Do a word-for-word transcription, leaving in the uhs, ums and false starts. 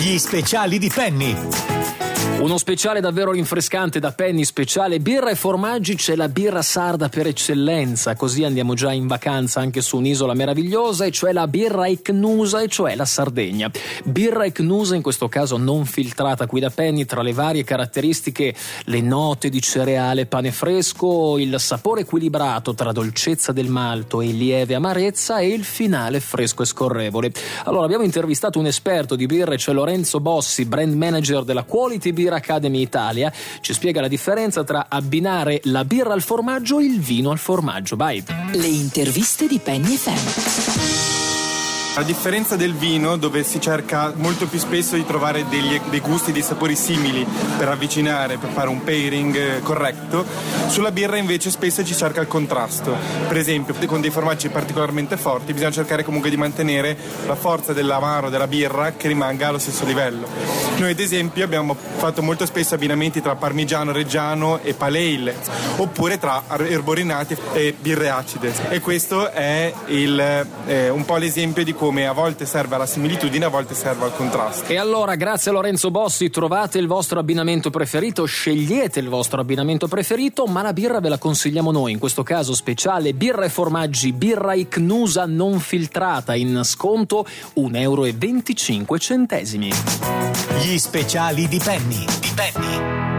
Gli speciali di Penny. Uno speciale davvero rinfrescante da Penny, speciale birra e formaggi. C'è la birra sarda per eccellenza, così andiamo già in vacanza anche su un'isola meravigliosa, e cioè la birra icnusa, e cioè la Sardegna. Birra icnusa, in questo caso non filtrata qui da Penny. Tra le varie caratteristiche, le note di cereale, pane fresco, il sapore equilibrato tra dolcezza del malto e lieve amarezza, e il finale fresco e scorrevole. Allora, abbiamo intervistato un esperto di birra, cioè Lorenzo Bossi, brand manager della Quality Beer Academy Italia. Ci spiega la differenza tra abbinare la birra al formaggio e il vino al formaggio. Vai! Le interviste di Penny F M. A differenza del vino, dove si cerca molto più spesso di trovare degli, dei gusti, dei sapori simili per avvicinare, per fare un pairing corretto, sulla birra invece spesso ci cerca il contrasto. Per esempio, con dei formaggi particolarmente forti bisogna cercare comunque di mantenere la forza dell'amaro della birra che rimanga allo stesso livello. Noi ad esempio abbiamo fatto molto spesso abbinamenti tra parmigiano reggiano e pale ale, oppure tra erborinati e birre acide, e questo è il, eh, un po' l'esempio di come a volte serve alla similitudine, a volte serve al contrasto. E allora, grazie a Lorenzo Bossi, trovate il vostro abbinamento preferito, scegliete il vostro abbinamento preferito, ma la birra ve la consigliamo noi. In questo caso speciale birra e formaggi, birra icnusa non filtrata, in sconto un euro e venticinque centesimi. Gli speciali di Penny. Di Penny.